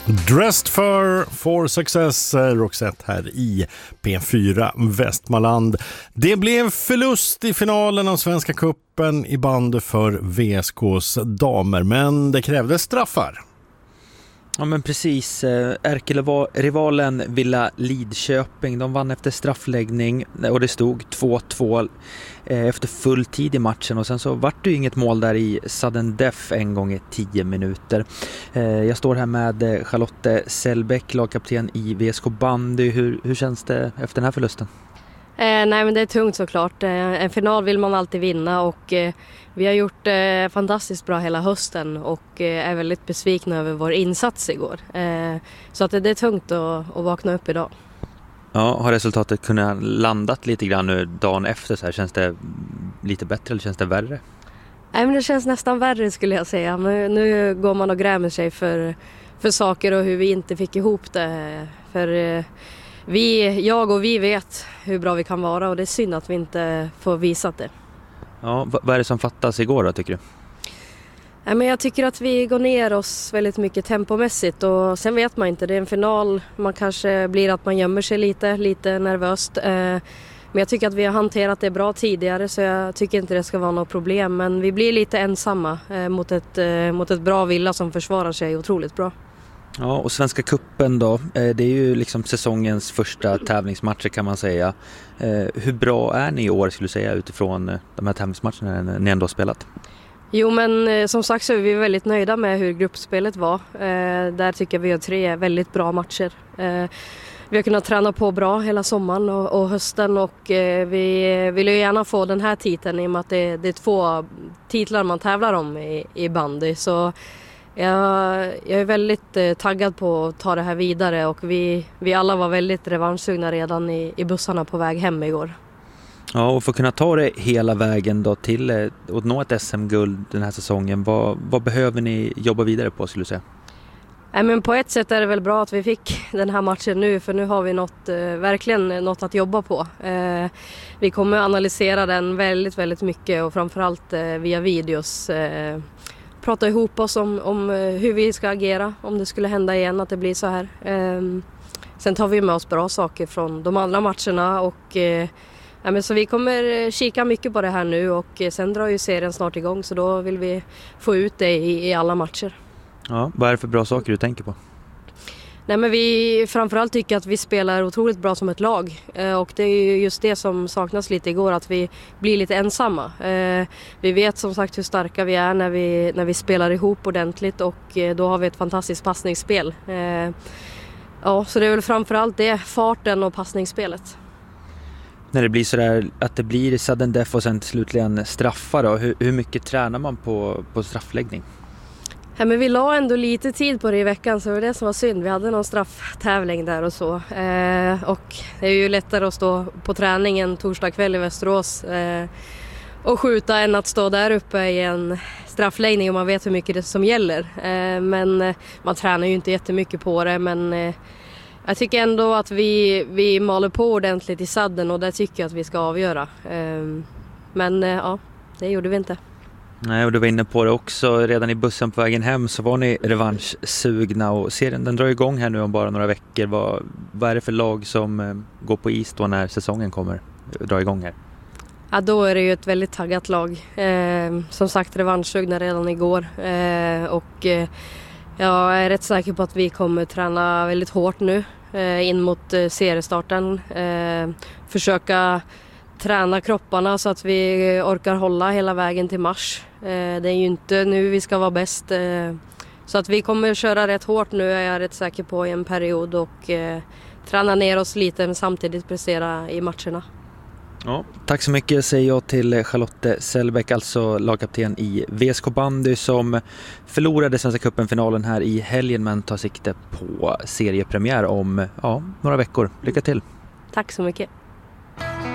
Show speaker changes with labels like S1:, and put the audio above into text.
S1: Dressed for Success, Roxette här i P4 Västmanland. Det blev förlust i finalen av Svenska cupen i bandy för VSKs damer, men det krävdes straffar.
S2: Ja, men precis. Ärkerivalen Villa Lidköping, de vann efter straffläggning och det stod 2-2 efter full tid i matchen, och sen så vart det ju inget mål där i sudden death en gång i 10 minuter. Jag står här med Charlotte Sellbäck, lagkapten i VSK bandy. Hur känns det efter den här förlusten?
S3: Nej, men det är tungt såklart. En final vill man alltid vinna, och vi har gjort fantastiskt bra hela hösten och är väldigt besvikna över vår insats igår. Så att det är tungt att vakna upp idag.
S2: Ja, har resultatet kunnat landat lite grann nu dagen efter så här? Känns det lite bättre eller känns det värre?
S3: Nej, men det känns nästan värre skulle jag säga. Men nu går man och grämer sig för saker och hur vi inte fick ihop det. För jag och vi vet hur bra vi kan vara, och det är synd att vi inte får visat det.
S2: Ja, vad är det som fattas igår då, tycker du?
S3: Nej, men jag tycker att vi går ner oss väldigt mycket tempomässigt, och sen vet man inte, det är en final, man kanske blir att man gömmer sig lite nervöst. Men jag tycker att vi har hanterat det bra tidigare, så jag tycker inte det ska vara något problem. Men vi blir lite ensamma mot ett bra Villa som försvarar sig otroligt bra.
S2: Ja, och Svenska cupen då, det är ju liksom säsongens första tävlingsmatcher kan man säga. Hur bra är ni i år skulle du säga utifrån de här tävlingsmatcherna ni ändå har spelat?
S3: Jo, men som sagt så är vi väldigt nöjda med hur gruppspelet var. Där tycker jag vi har 3 väldigt bra matcher. Vi har kunnat träna på bra hela sommaren och hösten, och vi vill ju gärna få den här titeln i och med att det är 2 titlar man tävlar om i bandy. Så jag är väldigt taggad på att ta det här vidare, och vi alla var väldigt revanschsugna redan i bussarna på väg hem igår.
S2: Ja, och för att kunna ta det hela vägen då till att nå ett SM-guld den här säsongen, vad behöver ni jobba vidare på skulle du säga?
S3: Nej, men på ett sätt är det väl bra att vi fick den här matchen nu, för nu har vi verkligen något att jobba på. Vi kommer analysera den väldigt, väldigt mycket, och framförallt via videos prata ihop oss om hur vi ska agera om det skulle hända igen att det blir så här. Sen tar vi med oss bra saker från de andra matcherna, och men så vi kommer kika mycket på det här nu, och sen drar ju serien snart igång, så då vill vi få ut det i alla matcher.
S2: Ja, vad är det för bra saker du tänker på?
S3: Nej, men vi framförallt tycker att vi spelar otroligt bra som ett lag, och det är ju just det som saknas lite igår, att vi blir lite ensamma. Vi vet som sagt hur starka vi är när vi spelar ihop ordentligt, och då har vi ett fantastiskt passningsspel. Ja, så det är väl framförallt det, farten och passningsspelet.
S2: När det blir så där att det blir sudden death och sen slutligen straffar då, hur mycket tränar man på straffläggning?
S3: Ja, men vi la ändå lite tid på det i veckan, så det var det som var synd. Vi hade någon strafftävling där och så. Och det är ju lättare att stå på träningen torsdag kväll i Västerås och skjuta än att stå där uppe i en straffläggning, och man vet hur mycket det som gäller. Men man tränar ju inte jättemycket på det, men jag tycker ändå att vi maler på ordentligt i sadden, och där tycker jag att vi ska avgöra. Men ja, det gjorde vi inte.
S2: Nej, och du var inne på det också, redan i bussen på vägen hem så var ni revanschsugna, och serien den drar igång här nu om bara några veckor. Vad är det för lag som går på is då när säsongen kommer dra igång här?
S3: Ja, då är det ju ett väldigt taggat lag. Som sagt, revanschsugna redan igår. Och jag är rätt säker på att vi kommer träna väldigt hårt nu in mot seriestarten. Försöka träna kropparna så att vi orkar hålla hela vägen till mars. Det är ju inte nu vi ska vara bäst. Så att vi kommer köra rätt hårt nu, är jag rätt säker på, i en period, och träna ner oss lite men samtidigt prestera i matcherna.
S2: Ja, tack så mycket säger jag till Charlotte Sellbäck, alltså lagkapten i VSK bandy, som förlorade Svenska cupen-finalen här i helgen men tar sikte på seriepremiär om några veckor. Lycka till!
S3: Tack så mycket!